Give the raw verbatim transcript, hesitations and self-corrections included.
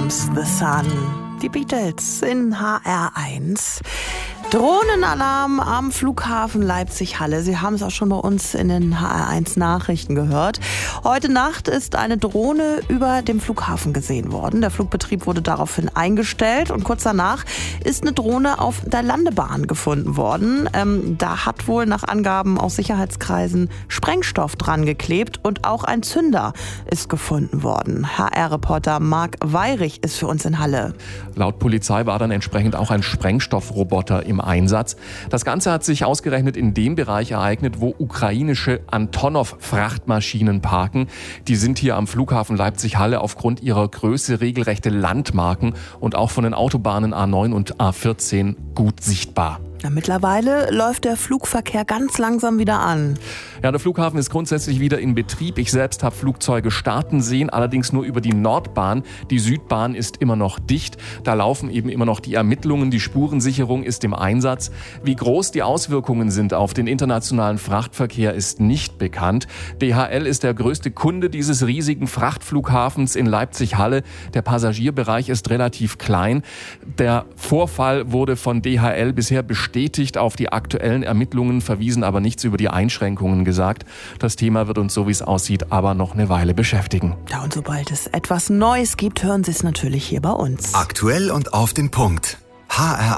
Comes the Sun. Die Beatles in H R eins. Drohnenalarm am Flughafen Leipzig-Halle. Sie haben es auch schon bei uns in den H R eins Nachrichten gehört. Heute Nacht ist eine Drohne über dem Flughafen gesehen worden. Der Flugbetrieb wurde daraufhin eingestellt und kurz danach ist eine Drohne auf der Landebahn gefunden worden. Ähm, da hat wohl nach Angaben aus Sicherheitskreisen Sprengstoff dran geklebt und auch ein Zünder ist gefunden worden. H R-Reporter Marc Weyrich ist für uns in Halle. Laut Polizei war dann entsprechend auch ein Sprengstoffroboter im Einsatz. Das Ganze hat sich ausgerechnet in dem Bereich ereignet, wo ukrainische Antonov-Frachtmaschinen parken. Die sind hier am Flughafen Leipzig-Halle aufgrund ihrer Größe regelrechte Landmarken und auch von den Autobahnen A neun und A vierzehn gut sichtbar. Ja, mittlerweile läuft der Flugverkehr ganz langsam wieder an. Ja, der Flughafen ist grundsätzlich wieder in Betrieb. Ich selbst habe Flugzeuge starten sehen, allerdings nur über die Nordbahn. Die Südbahn ist immer noch dicht. Da laufen eben immer noch die Ermittlungen. Die Spurensicherung ist im Einsatz. Wie groß die Auswirkungen sind auf den internationalen Frachtverkehr, ist nicht bekannt. D H L ist der größte Kunde dieses riesigen Frachtflughafens in Leipzig-Halle. Der Passagierbereich ist relativ klein. Der Vorfall wurde von D H L bisher bestätigt. bestätigt auf die aktuellen Ermittlungen, verwiesen aber nichts über die Einschränkungen gesagt. Das Thema wird uns, so wie es aussieht, aber noch eine Weile beschäftigen. Ja, und sobald es etwas Neues gibt, hören Sie es natürlich hier bei uns. Aktuell und auf den Punkt. H R